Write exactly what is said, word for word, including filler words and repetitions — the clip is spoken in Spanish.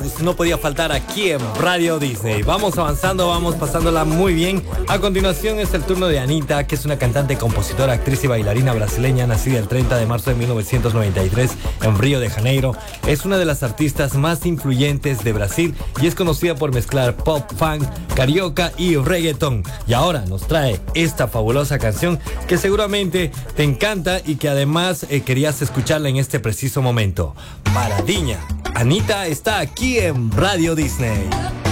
House no podía faltar aquí en Radio Disney. Vamos avanzando, vamos pasándola muy bien. A continuación es el turno de Anitta, que es una cantante, compositora, actriz y bailarina brasileña, nacida el treinta de marzo de mil novecientos noventa y tres en Río de Janeiro. Es una de las artistas más influyentes de Brasil y es conocida por mezclar pop, funk, carioca y reggaetón. Y ahora nos trae esta fabulosa canción que seguramente te encanta y que además eh, querías escucharla en este preciso momento. Paradiña. Anitta está aquí en Radio Disney.